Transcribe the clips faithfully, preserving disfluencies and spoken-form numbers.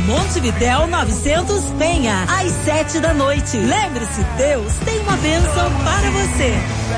Montevidéu novecentos Penha, às sete da noite. Lembre-se, Deus tem uma bênção para você.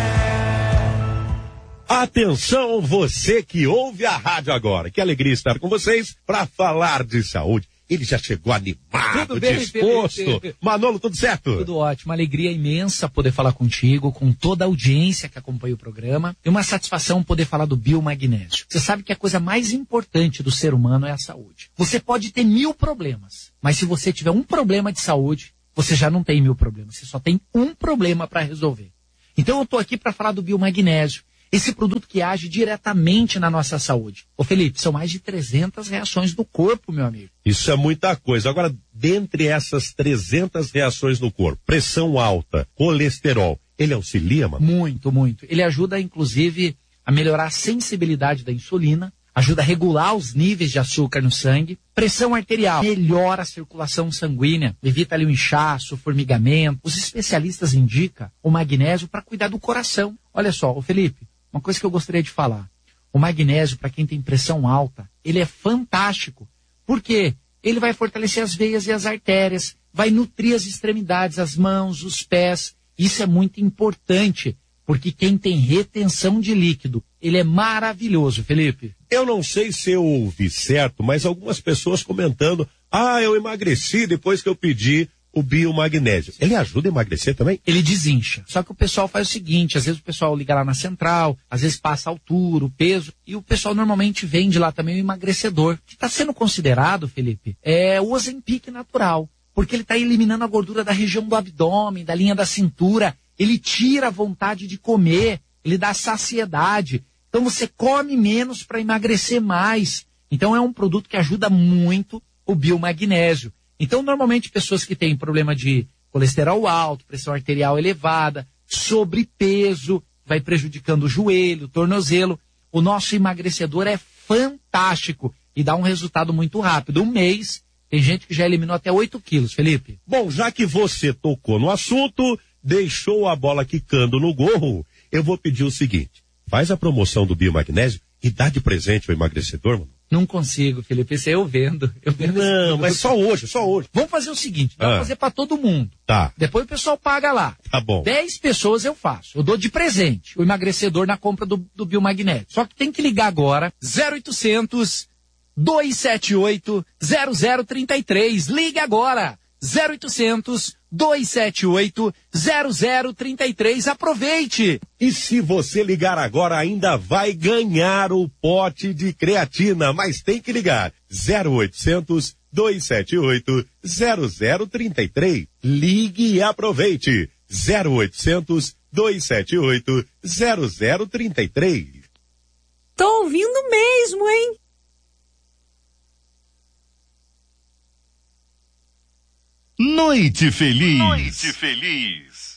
Atenção, você que ouve a rádio agora. Que alegria estar com vocês para falar de saúde. Ele já chegou animado, tudo bem, disposto. Felipe? Manolo, tudo certo? Tudo ótimo. Uma alegria imensa poder falar contigo, com toda a audiência que acompanha o programa. E uma satisfação poder falar do biomagnésio. Você sabe que a coisa mais importante do ser humano é a saúde. Você pode ter mil problemas, mas se você tiver um problema de saúde, você já não tem mil problemas. Você só tem um problema para resolver. Então eu estou aqui para falar do biomagnésio. Esse produto que age diretamente na nossa saúde. Ô Felipe, são mais de trezentas reações no corpo, meu amigo. Isso é muita coisa. Agora, dentre essas trezentas reações no corpo, pressão alta, colesterol, ele auxilia, mano? Muito, muito. Ele ajuda, inclusive, a melhorar a sensibilidade da insulina, ajuda a regular os níveis de açúcar no sangue, pressão arterial, melhora a circulação sanguínea, evita ali o inchaço, o formigamento. Os especialistas indicam o magnésio para cuidar do coração. Olha só, ô Felipe, uma coisa que eu gostaria de falar. O magnésio, para quem tem pressão alta, ele é fantástico. Por quê? Ele vai fortalecer as veias e as artérias, vai nutrir as extremidades, as mãos, os pés. Isso é muito importante, porque quem tem retenção de líquido, ele é maravilhoso, Felipe. Eu não sei se eu ouvi certo, mas algumas pessoas comentando, ah, eu emagreci depois que eu pedi o biomagnésio. Ele ajuda a emagrecer também? Ele desincha. Só que o pessoal faz o seguinte, às vezes o pessoal liga lá na central, às vezes passa a altura, o peso, e o pessoal normalmente vende lá também o emagrecedor, que está sendo considerado, Felipe, é o Ozempic natural, porque ele está eliminando a gordura da região do abdômen, da linha da cintura, ele tira a vontade de comer, ele dá saciedade. Então você come menos para emagrecer mais. Então é um produto que ajuda muito o biomagnésio. Então, normalmente, pessoas que têm problema de colesterol alto, pressão arterial elevada, sobrepeso, vai prejudicando o joelho, o tornozelo. O nosso emagrecedor é fantástico e dá um resultado muito rápido. Um mês, tem gente que já eliminou até oito quilos, Felipe. Bom, já que você tocou no assunto, deixou a bola quicando no gorro, eu vou pedir o seguinte. Faz a promoção do biomagnésio e dá de presente o emagrecedor, mano. Não consigo, Felipe, esse aí eu vendo. Eu vendo Não, mas só hoje, só hoje. Vamos fazer o seguinte, vamos Ah. fazer para todo mundo. Tá. Depois o pessoal paga lá. Tá bom. Dez pessoas eu faço. Eu dou de presente o emagrecedor na compra do, do biomagnésio. Só que tem que ligar agora, zero oitocentos, dois sete oito, zero zero três três. Ligue agora, zero oitocentos, dois sete oito, zero zero três três. Aproveite! E se você ligar agora, ainda vai ganhar o pote de creatina, mas tem que ligar. zero oitocentos, dois sete oito, zero zero três três. Ligue e aproveite. zero oitocentos, dois sete oito, zero zero três três. Tô ouvindo mesmo, hein? Noite Feliz. Noite Feliz.